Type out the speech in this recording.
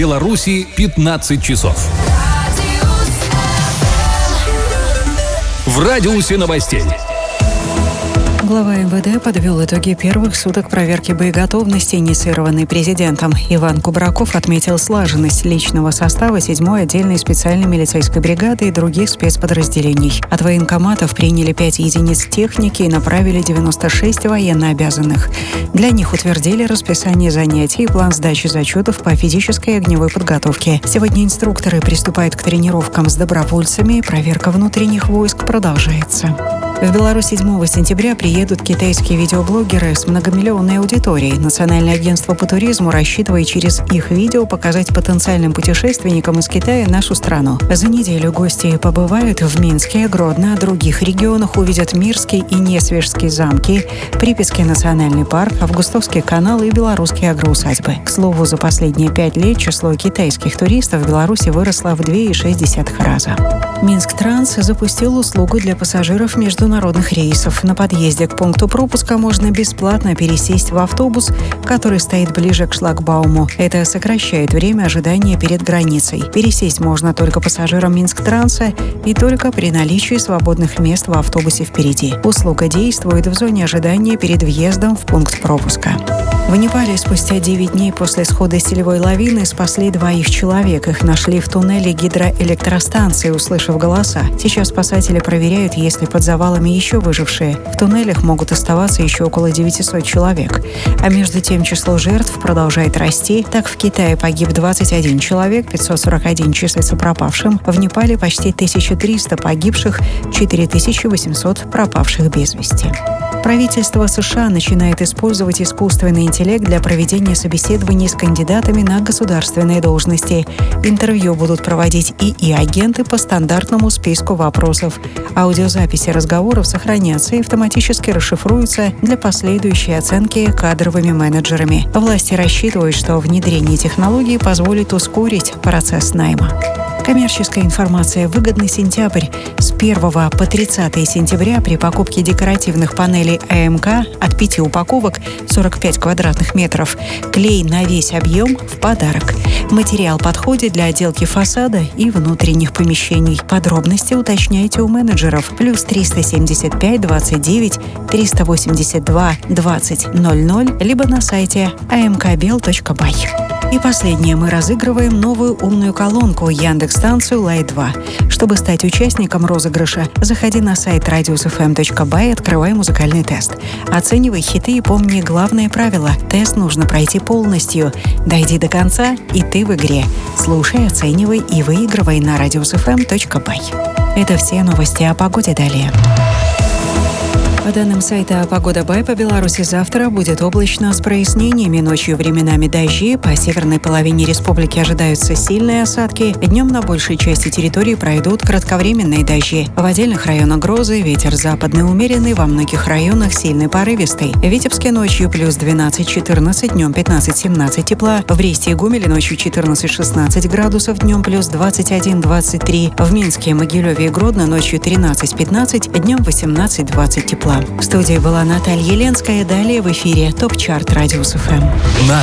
Беларуси 15 часов. В радиусе новостей. Глава МВД подвел итоги первых суток проверки боеготовности, инициированной президентом. Иван Кубраков отметил слаженность личного состава 7-й отдельной специальной милицейской бригады и других спецподразделений. От военкоматов приняли 5 единиц техники и направили 96 военнообязанных. Для них утвердили расписание занятий и план сдачи зачетов по физической и огневой подготовке. Сегодня инструкторы приступают к тренировкам с добровольцами. Проверка внутренних войск продолжается. В Беларусь 7 сентября приедут китайские видеоблогеры с многомиллионной аудиторией. Национальное агентство по туризму рассчитывает через их видео показать потенциальным путешественникам из Китая нашу страну. За неделю гости побывают в Минске, Гродно, других регионах, увидят Мирский и Несвежский замки, Припятский национальный парк, Августовский канал и белорусские агроусадьбы. К слову, за последние 5 лет число китайских туристов в Беларуси выросло в 2,6 раза. Минск-Транс запустил услугу для пассажиров международных рейсов. На подъезде к пункту пропуска можно бесплатно пересесть в автобус, который стоит ближе к шлагбауму. Это сокращает время ожидания перед границей. Пересесть можно только пассажирам Минск-Транса и только при наличии свободных мест в автобусе впереди. Услуга действует в зоне ожидания перед въездом в пункт пропуска. В Непале спустя 9 дней после схода селевой лавины спасли 2 человек. Их нашли в туннеле гидроэлектростанции, услышав голоса. Сейчас спасатели проверяют, есть ли под завалами еще выжившие. В туннелях могут оставаться еще около 900 человек. А между тем число жертв продолжает расти. Так, в Китае погиб 21 человек, 541 числится пропавшим. В Непале почти 1300 погибших, 4800 пропавших без вести. Правительство США начинает использовать искусственный интеллект для проведения собеседований с кандидатами на государственные должности. Интервью будут проводить ИИ-агенты по стандартному списку вопросов. Аудиозаписи разговоров сохранятся и автоматически расшифруются для последующей оценки кадровыми менеджерами. Власти рассчитывают, что внедрение технологий позволит ускорить процесс найма. Коммерческая информация. Выгодный сентябрь. С 1 по 30 сентября при покупке декоративных панелей АМК от 5 упаковок 45 квадратных метров клей на весь объем в подарок. Материал подходит для отделки фасада и внутренних помещений. Подробности уточняйте у менеджеров. Плюс 375 29 382 20 00 либо на сайте amkbel.by. И последнее. Мы разыгрываем новую умную колонку Яндекс-станцию Light 2. Чтобы стать участником розыгрыша, заходи на сайт radiusfm.by и открывай музыкальный тест. Оценивай хиты и помни главное правило. Тест нужно пройти полностью. Дойди до конца, и ты в игре. Слушай, оценивай и выигрывай на radiusfm.by. Это все новости о погоде далее. По данным сайта «Погода.бай», по Беларуси завтра будет облачно с прояснениями. Ночью временами дожди. По северной половине республики ожидаются сильные осадки. Днем на большей части территории пройдут кратковременные дожди. В отдельных районах грозы, ветер западный умеренный, во многих районах сильный порывистый. В Витебске ночью плюс 12-14, днем 15-17 тепла. В Бресте и Гомеле ночью 14-16 градусов, днем плюс 21-23. В Минске, Могилеве и Гродно ночью 13-15, днем 18-20 тепла. В студии была Наталья Еленская. Далее в эфире ТОП-чарт Радиус ФМ.